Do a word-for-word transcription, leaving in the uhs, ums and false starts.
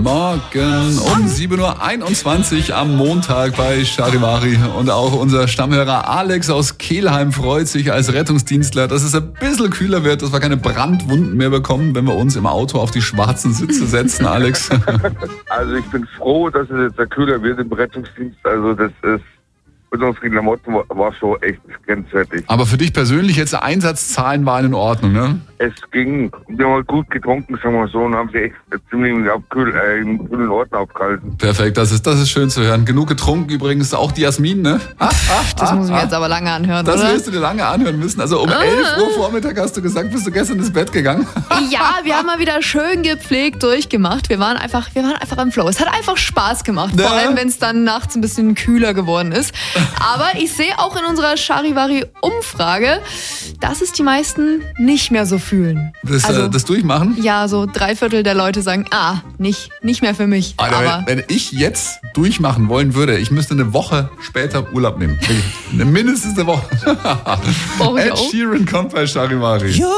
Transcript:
Morgen um sieben Uhr einundzwanzig am Montag bei Charivari. Und auch unser Stammhörer Alex aus Kelheim freut sich als Rettungsdienstler, dass es ein bisschen kühler wird, dass wir keine Brandwunden mehr bekommen, wenn wir uns im Auto auf die schwarzen Sitze setzen, Alex. Also ich bin froh, dass es jetzt kühler wird im Rettungsdienst. Also das ist, mit unseren Klamotten war, war schon echt grenzwertig. Aber für dich persönlich jetzt Einsatzzahlen waren in Ordnung, ne? Es ging, wir haben halt gut getrunken, sagen wir mal so, und haben sie echt ziemlich abkühl, äh, in kühlen Orten aufgehalten. Perfekt, das ist, das ist schön zu hören. Genug getrunken übrigens, auch die Jasmin, ne? Ah, ah, Das ah, muss ich mir ah. jetzt aber lange anhören, Das oder? wirst du dir lange anhören müssen. Also um Ah. elf Uhr Vormittag hast du gesagt, bist du gestern ins Bett gegangen. Ja, wir haben mal wieder schön gepflegt durchgemacht. Wir waren einfach, wir waren einfach im Flow. Es hat einfach Spaß gemacht, Ja. vor allem wenn es dann nachts ein bisschen kühler geworden ist. Aber ich sehe auch in unserer Charivari-Umfrage, dass es die meisten nicht mehr so fühlen. Das, Also- äh, das Durchmachen? Ja, so drei Viertel der Leute sagen, ah, nicht, nicht mehr für mich. Alter, Aber wenn, wenn ich jetzt durchmachen wollen würde, ich müsste eine Woche später Urlaub nehmen. Wirklich. Mindestens eine Woche. Brauch ich Ed auch. Sheeran kommt bei Charivari.